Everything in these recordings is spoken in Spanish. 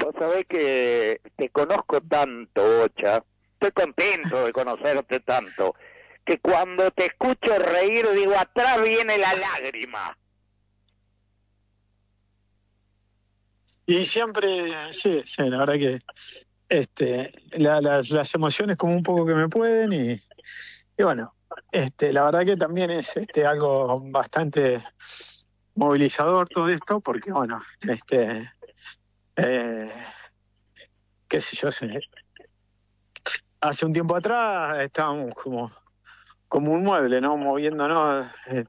Vos sabés que te conozco tanto, Bocha, estoy contento de conocerte tanto, que cuando te escucho reír digo, atrás viene la lágrima. Y siempre, sí, la verdad que las emociones como un poco que me pueden y bueno, la verdad que también es algo bastante movilizador todo esto, porque bueno, eh, qué sé yo, hace un tiempo atrás estábamos como un mueble, ¿no? Moviéndonos,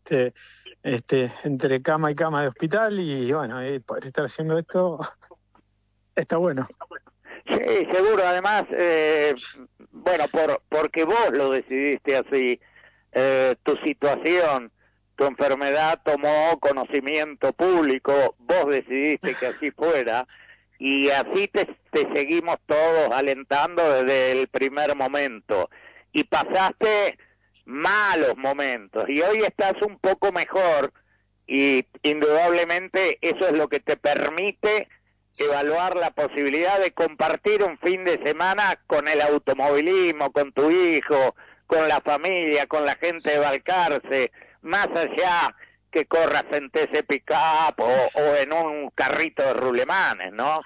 entre cama y cama de hospital y bueno, poder estar haciendo esto está bueno. Sí, seguro, además, bueno, porque vos lo decidiste así, tu situación, tu enfermedad tomó conocimiento público, vos decidiste que así fuera, y así te seguimos todos alentando desde el primer momento. Y pasaste malos momentos, y hoy estás un poco mejor, y indudablemente eso es lo que te permite evaluar la posibilidad de compartir un fin de semana con el automovilismo, con tu hijo, con la familia, con la gente de Balcarce, más allá que corras en TC Pickup o en un carrito de rulemanes, ¿no?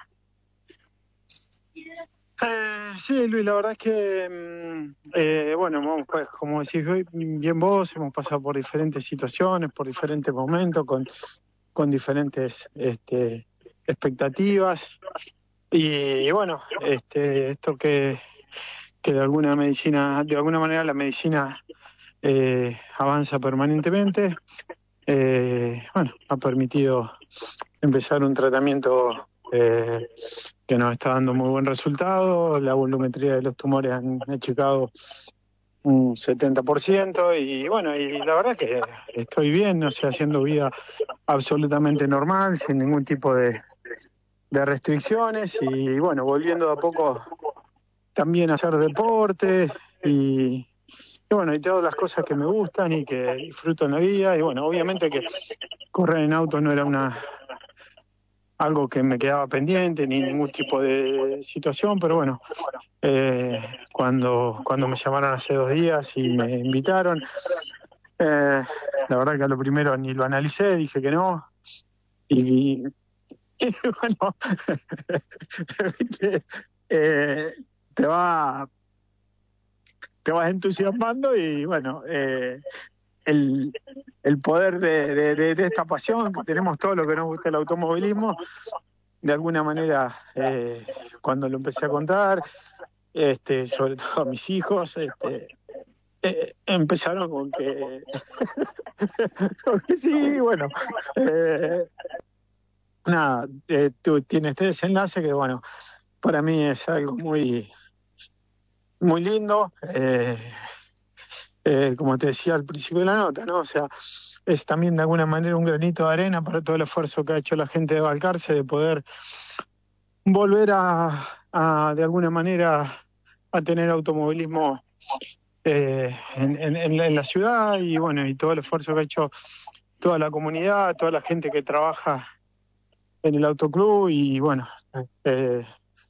Sí, Luis, la verdad es que, bueno, pues, como decís bien vos, hemos pasado por diferentes situaciones, por diferentes momentos, con diferentes expectativas. Y bueno, esto que de alguna manera la medicina avanza permanentemente, bueno, ha permitido empezar un tratamiento que nos está dando muy buen resultado. La volumetría de los tumores han achicado un 70% y bueno, y la verdad que estoy bien, o sea, haciendo vida absolutamente normal, sin ningún tipo de restricciones y bueno, volviendo de a poco también a hacer deporte y bueno, y todas las cosas que me gustan y que disfruto en la vida y bueno, obviamente que correr en auto no era algo que me quedaba pendiente ni ningún tipo de situación, pero bueno, cuando me llamaron hace 2 días y me invitaron, la verdad que a lo primero ni lo analicé, dije que no y bueno, eh, te va te vas entusiasmando y bueno, el, el poder de esta pasión que tenemos todos los que nos gusta el automovilismo, de alguna manera, cuando lo empecé a contar, sobre todo a mis hijos, empezaron con que sí, bueno, nada, tú tienes este desenlace que bueno, para mí es algo muy, muy lindo. Como te decía al principio de la nota, ¿no? O sea, es también de alguna manera un granito de arena para todo el esfuerzo que ha hecho la gente de Balcarce de poder volver de alguna manera a tener automovilismo en la ciudad y bueno, y todo el esfuerzo que ha hecho toda la comunidad, toda la gente que trabaja en el autoclub y bueno, eh,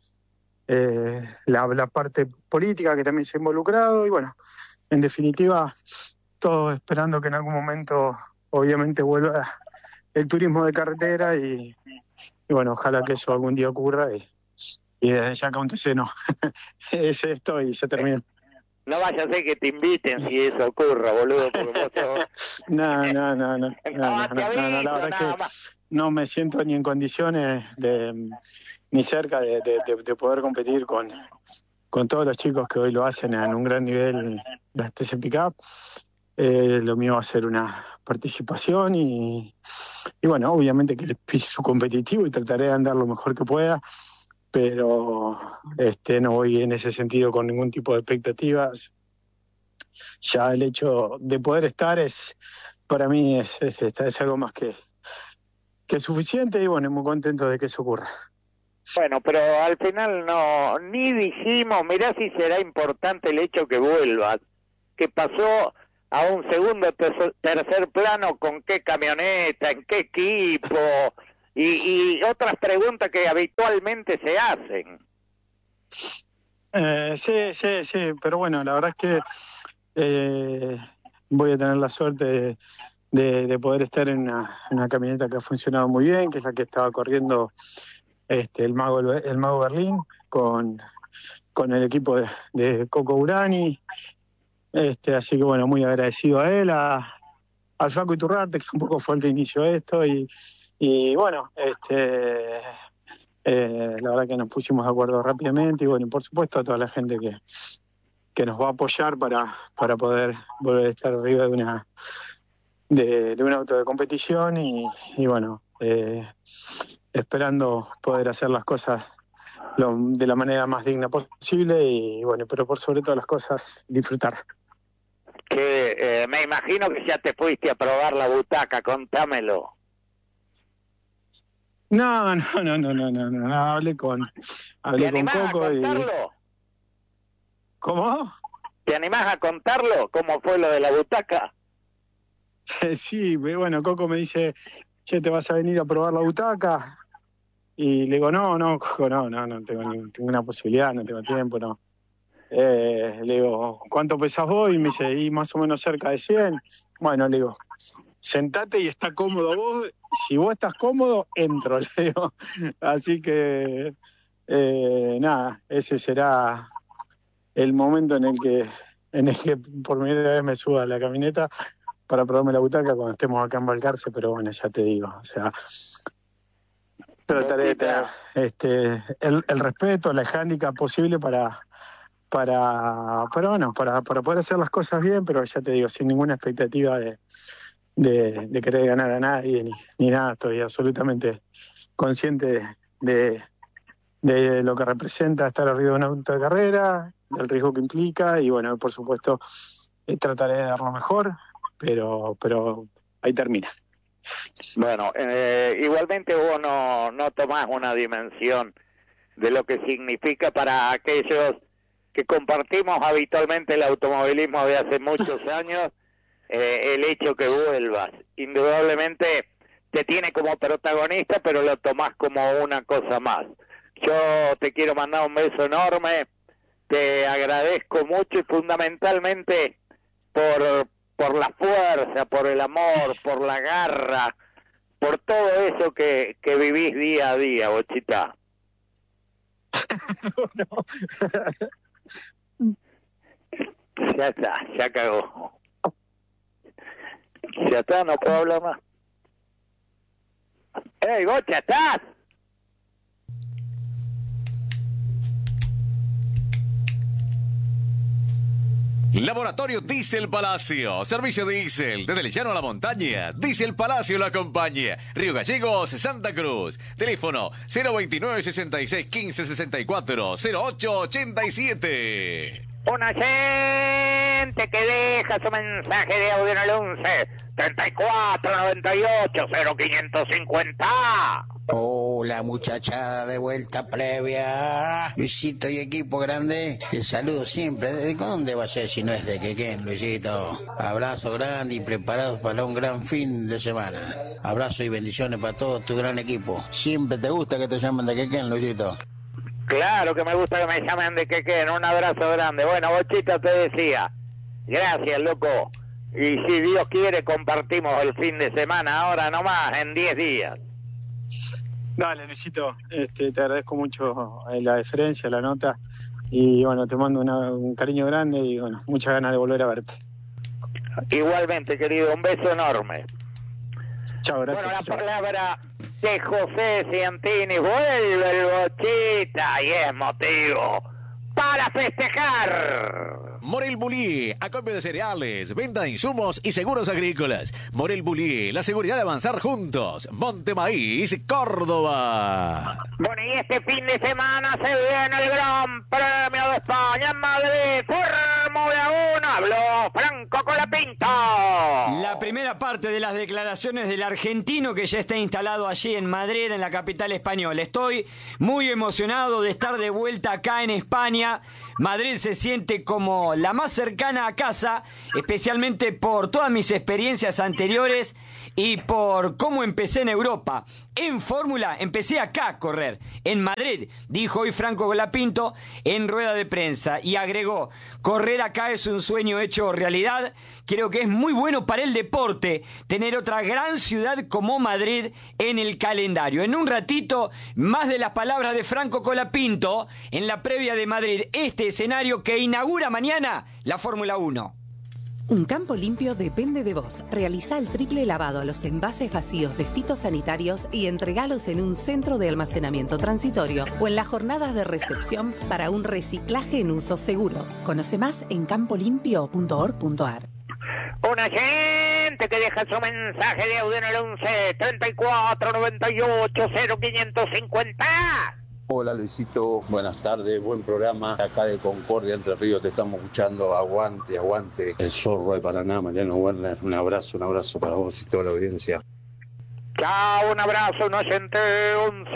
la parte política que también se ha involucrado y bueno, en definitiva, todos esperando que en algún momento obviamente vuelva el turismo de carretera y bueno, ojalá que eso algún día ocurra y desde ya que no es esto y se termina. No vaya a ser que te inviten si eso ocurra, boludo, porque vos sos... No, te aviso, la verdad es que nada más. no me siento ni en condiciones ni cerca de poder competir con todos los chicos que hoy lo hacen en un gran nivel de TC Pickup. Lo mío va a ser una participación y bueno, obviamente que el espíritu competitivo y trataré de andar lo mejor que pueda, pero no voy en ese sentido con ningún tipo de expectativas. Ya el hecho de poder estar para mí es algo más que suficiente y bueno, muy contento de que eso ocurra. Bueno, pero al final no, ni dijimos, mirá si será importante el hecho que vuelvas, que pasó a un segundo, tercer plano, con qué camioneta, en qué equipo, y otras preguntas que habitualmente se hacen. Sí, pero bueno, la verdad es que voy a tener la suerte de poder estar en una camioneta que ha funcionado muy bien, que es la que estaba corriendo el Mago Berlín con el equipo de Coco Urani. Así que bueno, muy agradecido a él, al Flaco Iturrarte, que un poco fue el que inició esto, y bueno, la verdad que nos pusimos de acuerdo rápidamente, y bueno, y por supuesto a toda la gente que nos va a apoyar para poder volver a estar arriba de un auto de competición, y bueno, esperando poder hacer las cosas de la manera más digna posible, y bueno, pero por sobre todas las cosas, disfrutar. Que me imagino que ya te fuiste a probar la butaca, contámelo. No, hablé con Coco. ¿Cómo? ¿Te animás a contarlo? ¿Cómo fue lo de la butaca? Sí, bueno, Coco me dice, che, ¿te vas a venir a probar la butaca? Y le digo, no, Coco, no tengo ninguna posibilidad, no tengo tiempo, no. Le digo, ¿cuánto pesás vos? Y me dice, y más o menos cerca de 100. Bueno, le digo, sentate y está cómodo vos. Si vos estás cómodo, entro, le digo. Así que, nada, ese será el momento en el que por primera vez me suba a la camioneta para probarme la butaca cuando estemos acá en Balcarce, pero bueno, ya te digo, o sea, trataré de tener el respeto, la handicap posible para poder hacer las cosas bien, pero ya te digo, sin ninguna expectativa de querer ganar a nadie ni nada. Estoy absolutamente consciente de lo que representa estar arriba de un auto de carrera, del riesgo que implica, y bueno, por supuesto trataré de dar lo mejor, pero ahí termina. Bueno, igualmente vos no tomás una dimensión de lo que significa para aquellos que compartimos habitualmente el automovilismo de hace muchos años, el hecho que vuelvas. Indudablemente te tiene como protagonista, pero lo tomás como una cosa más. Yo te quiero mandar un beso enorme, te agradezco mucho y fundamentalmente por la fuerza, por el amor, por la garra, por todo eso que vivís día a día, Bochita. Ya está, ya cagó. Ya está, no puedo hablar más. ¡Ey, Bocha, estás! Laboratorio Diesel Palacio, servicio diésel, desde el llano a la montaña. Diesel Palacio lo acompaña. Río Gallegos, Santa Cruz. Teléfono 029 66 15 64 08 87. Una gente que deja su mensaje de audio en el 11 34 98 0550. Hola muchachada, de vuelta previa. Luisito y equipo grande, te saludo siempre. ¿De dónde va a ser si no es de Quequén, Luisito? Abrazo grande y preparados para un gran fin de semana. Abrazo y bendiciones para todo tu gran equipo. Siempre te gusta que te llamen de Quequén, Luisito. Claro que me gusta que me llamen de Quequén. Un abrazo grande. Bueno, Bochita, te decía, gracias, loco. Y si Dios quiere, compartimos el fin de semana ahora nomás, en 10 días. Dale, Luisito, te agradezco mucho la deferencia, la nota, y bueno, te mando un cariño grande y bueno, muchas ganas de volver a verte. Igualmente, querido, un beso enorme. Chao, gracias. Bueno, la palabra de José Ciantini, vuelve el Bochita y es motivo para festejar. Morel Bulí, acopio de cereales, venta de insumos y seguros agrícolas. Morel Bulí, la seguridad de avanzar juntos. Monte Maíz, Córdoba. Bueno, y este fin de semana se viene el Gran Premio de España en Madrid. Fórmula 1, habló Franco Colapinto. La primera primera parte de las declaraciones del argentino que ya está instalado allí en Madrid, en la capital española. Estoy muy emocionado de estar de vuelta acá en España. Madrid se siente como la más cercana a casa, especialmente por todas mis experiencias anteriores y por cómo empecé en Europa. En Fórmula empecé acá a correr, en Madrid, dijo hoy Franco Colapinto en rueda de prensa, y agregó: correr acá es un sueño hecho realidad. Creo que es muy bueno para el deporte tener otra gran ciudad como Madrid en el calendario. En un ratito, más de las palabras de Franco Colapinto en la previa de Madrid, este escenario que inaugura mañana la Fórmula 1. Un campo limpio depende de vos. Realiza el triple lavado a los envases vacíos de fitosanitarios y entregalos en un centro de almacenamiento transitorio o en las jornadas de recepción para un reciclaje en usos seguros. Conoce más en campolimpio.org.ar. Una gente que deja su mensaje de audio en el 11 34 98 0550. Hola Luisito, buenas tardes, buen programa. Acá de Concordia, Entre Ríos, te estamos escuchando. Aguante, aguante el zorro de Paraná, Mariano Werner. Un abrazo para vos y toda la audiencia. Chao, un abrazo, un oyente 11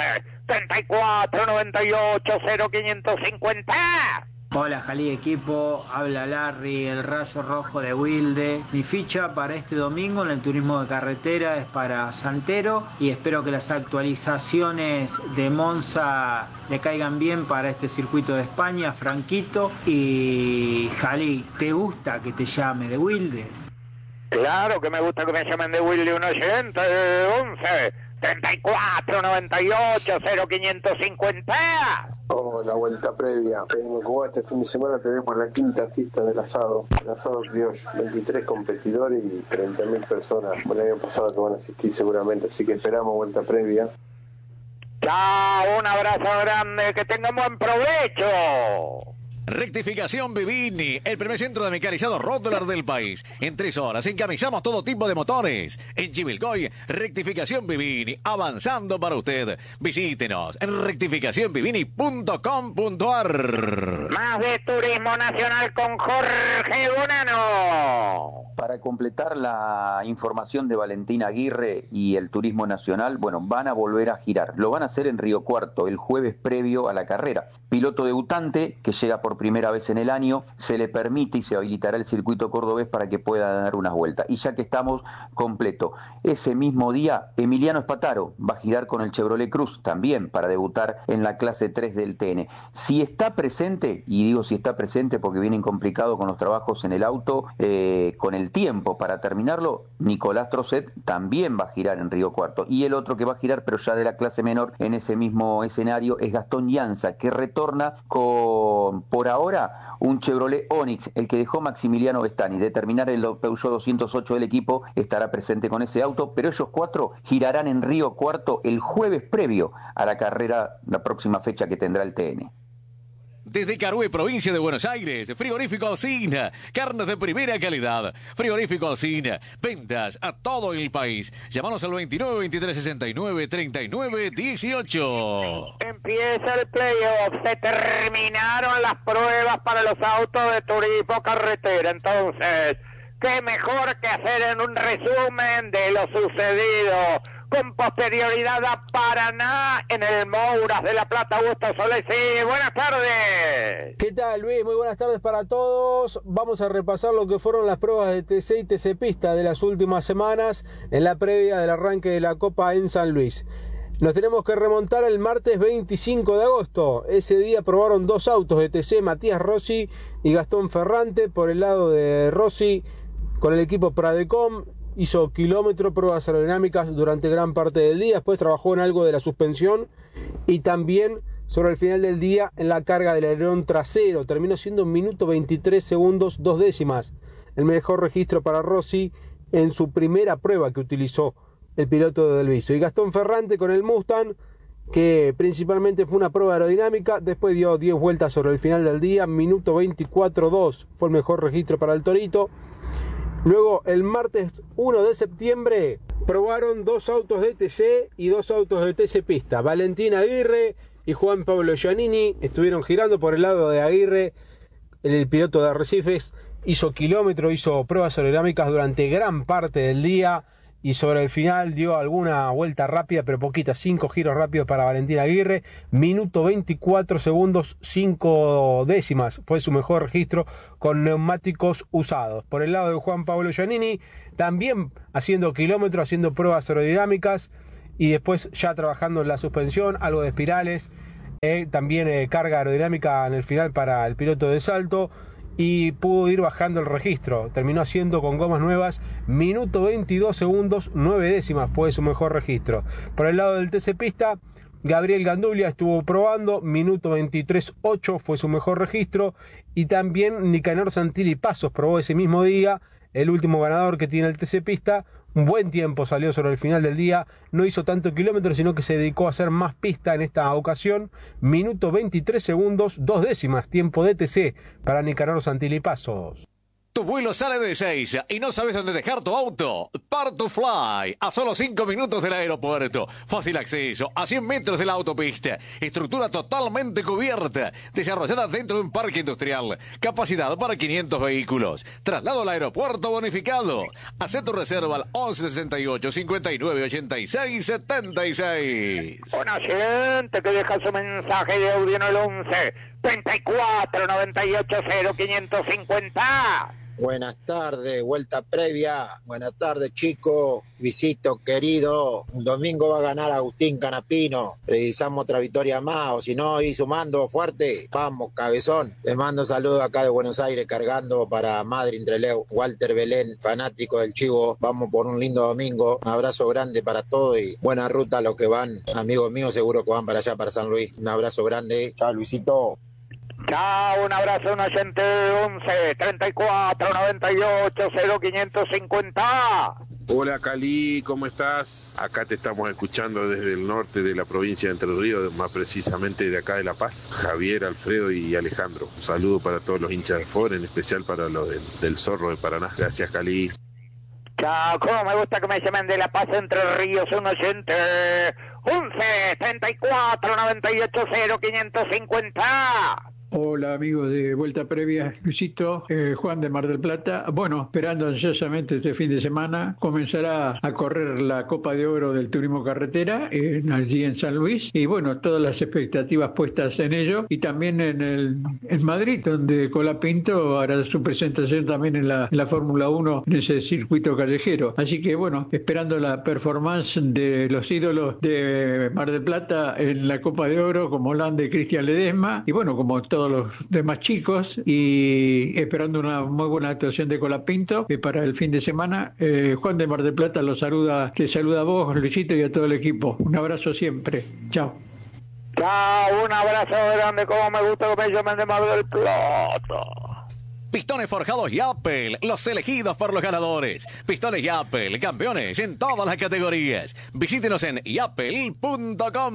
34 98 0550. Hola Jalí equipo, habla Larry, el rayo rojo de Wilde. Mi ficha para este domingo en el turismo de carretera es para Santero y espero que las actualizaciones de Monza le caigan bien para este circuito de España, Franquito. Y Jalí, ¿te gusta que te llame de Wilde? Claro que me gusta que me llamen de Wilde, un oyente 11 34 98 0550. Oh, la vuelta previa. En Cuba este fin de semana tenemos la quinta fiesta del asado. El asado criollo. 23 competidores y 30.000 personas. Bueno, el año pasado que van a asistir seguramente, así que esperamos vuelta previa. Chao, un abrazo grande, que tengan buen provecho. Rectificación Vivini, el primer centro de mecanizado Rotterdam del país. En 3 horas encamisamos todo tipo de motores. En Chivilcoy, Rectificación Vivini, avanzando para usted. Visítenos en rectificacionvivini.com.ar. Más de turismo nacional con Jorge Bonano. Para completar la información de Valentín Aguirre y el turismo nacional, bueno, van a volver a girar. Lo van a hacer en Río Cuarto, el jueves previo a la carrera. Piloto debutante que llega por primera vez en el año, se le permite y se habilitará el circuito cordobés para que pueda dar unas vueltas. Y ya que estamos completo, ese mismo día Emiliano Espataro va a girar con el Chevrolet Cruz también para debutar en la clase 3 del TN. Si está presente, y digo si está presente porque vienen complicados con los trabajos en el auto, con el tiempo para terminarlo, Nicolás Trocet también va a girar en Río Cuarto. Y el otro que va a girar, pero ya de la clase menor, en ese mismo escenario, es Gastón Llanza, que retorna con, por ahora, un Chevrolet Onix, el que dejó Maximiliano Vestani. De terminar el Peugeot 208 del equipo, estará presente con ese auto, pero ellos 4 girarán en Río Cuarto el jueves previo a la carrera, la próxima fecha que tendrá el TN. Desde Carué, provincia de Buenos Aires, Frigorífico Alsina, carnes de primera calidad. Frigorífico Alsina, ventas a todo el país. Llámanos al 29 23 69 39 18. Empieza el playoff, se terminaron las pruebas para los autos de turismo carretera. Entonces, qué mejor que hacer en un resumen de lo sucedido con posterioridad a Paraná en el Mouras de La Plata. Augusto Solesi, buenas tardes. ¿Qué tal, Luis? Muy buenas tardes para todos. Vamos a repasar lo que fueron las pruebas de TC y TC Pista de las últimas semanas en la previa del arranque de la Copa en San Luis. Nos tenemos que remontar el martes 25 de agosto. Ese día probaron 2 autos de TC, Matías Rossi y Gastón Ferrante. Por el lado de Rossi, con el equipo Pradecom, hizo kilómetro, pruebas aerodinámicas durante gran parte del día. Después trabajó en algo de la suspensión y también sobre el final del día en la carga del alerón trasero. Terminó siendo 1 minuto 23 segundos 2 décimas. El mejor registro para Rossi en su primera prueba que utilizó el piloto de Delviso. Y Gastón Ferrante con el Mustang, que principalmente fue una prueba aerodinámica. Después dio 10 vueltas sobre el final del día. 1 minuto 24.2 fue el mejor registro para el Torito. Luego, el martes 1 de septiembre, probaron 2 autos de TC y 2 autos de TC Pista. Valentín Aguirre y Juan Pablo Giannini estuvieron girando por el lado de Aguirre, el piloto de Arrecifes, hizo kilómetros, hizo pruebas aerodinámicas durante gran parte del día y sobre el final dio alguna vuelta rápida, pero poquita, 5 giros rápidos para Valentín Aguirre, minuto 24 segundos 5 décimas, fue su mejor registro con neumáticos usados. Por el lado de Juan Pablo Giannini, también haciendo kilómetros, haciendo pruebas aerodinámicas y después ya trabajando en la suspensión, algo de espirales, también carga aerodinámica en el final para el piloto de salto, y pudo ir bajando el registro. Terminó haciendo con gomas nuevas, minuto 22 segundos 9 décimas fue su mejor registro. Por el lado del TC Pista, Gabriel Gandulia estuvo probando, minuto 23.8 fue su mejor registro, y también Nicanor Santilli Pasos probó ese mismo día, el último ganador que tiene el TC Pista. Un buen tiempo salió sobre el final del día, no hizo tanto kilómetro, sino que se dedicó a hacer más pista en esta ocasión, minuto 23 segundos 2 décimas, tiempo de TC para Nicanor Santilli Pasos. Tu vuelo sale de Ezeiza y no sabes dónde dejar tu auto. Part2Fly, a solo 5 minutos del aeropuerto. Fácil acceso, a 100 metros de la autopista. Estructura totalmente cubierta, desarrollada dentro de un parque industrial. Capacidad para 500 vehículos. Traslado al aeropuerto bonificado. Haz tu reserva al 1168 59 86 76. Una gente que deja su mensaje de audio en el 11 34 98 0550. Buenas tardes, vuelta previa. Buenas tardes, chicos. Visito querido. Un domingo va a ganar Agustín Canapino. Precisamos otra victoria más, o si no, ir sumando fuerte. Vamos, cabezón. Les mando saludos acá de Buenos Aires, cargando para Madrid, Trelew. Walter Belén, fanático del Chivo. Vamos por un lindo domingo. Un abrazo grande para todos y buena ruta a los que van. Amigos míos, seguro que van para allá, para San Luis. Un abrazo grande. Chao, Luisito. Chao, un abrazo, un oyente 11 34 98 0550. Hola Cali, ¿cómo estás? Acá te estamos escuchando desde el norte de la provincia de Entre Ríos, más precisamente de acá de La Paz. Javier, Alfredo y Alejandro. Un saludo para todos los hinchas de Ford, en especial para los del Zorro de Paraná. Gracias, Cali. Chao, cómo me gusta que me llamen de La Paz, Entre Ríos, un oyente 11 34 98 0550. Hola amigos de Vuelta Previa, Luisito, Juan de Mar del Plata. Bueno, esperando ansiosamente este fin de semana, comenzará a correr la Copa de Oro del Turismo Carretera allí en San Luis, y bueno, todas las expectativas puestas en ello, y también en Madrid, donde Colapinto hará su presentación también en la Fórmula 1 en ese circuito callejero. Así que bueno, esperando la performance de los ídolos de Mar del Plata en la Copa de Oro, como Landa y Cristian Ledesma, y bueno, como todos los demás chicos, y esperando una muy buena actuación de Colapinto para el fin de semana. Juan de Mar del Plata te saluda a vos, Luisito, y a todo el equipo. Un abrazo siempre. Chao. Chao, un abrazo grande, como me gusta que me llamen de Mar del Plata. Pistones Forjados Yapel, los elegidos por los ganadores. Pistones Yapel, campeones en todas las categorías. Visítenos en yapel.com.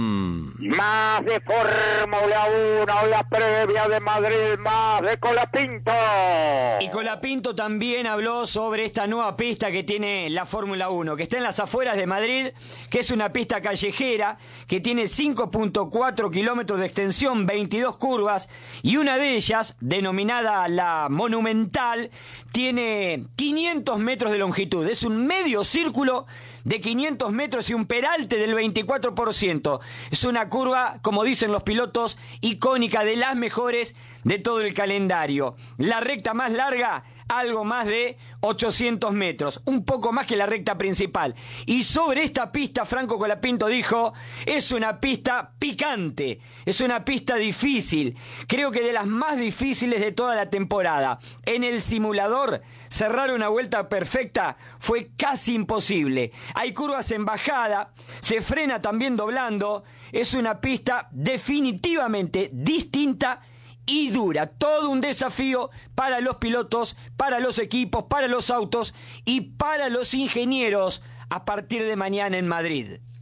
Más de Fórmula 1, la previa de Madrid, más de Colapinto. Y Colapinto también habló sobre esta nueva pista que tiene la Fórmula 1, que está en las afueras de Madrid, que es una pista callejera, que tiene 5.4 kilómetros de extensión, 22 curvas, y una de ellas, denominada la Monumental, tiene 500 metros de longitud. Es un medio círculo de 500 metros y un peralte del 24%. Es una curva, como dicen los pilotos, icónica, de las mejores de todo el calendario. La recta más larga, algo más de 800 metros, un poco más que la recta principal. Y sobre esta pista, Franco Colapinto dijo, es una pista picante, es una pista difícil, creo que de las más difíciles de toda la temporada. En el simulador, cerrar una vuelta perfecta fue casi imposible. Hay curvas en bajada, se frena también doblando, es una pista definitivamente distinta y dura, todo un desafío para los pilotos, para los equipos, para los autos y para los ingenieros a partir de mañana en Madrid.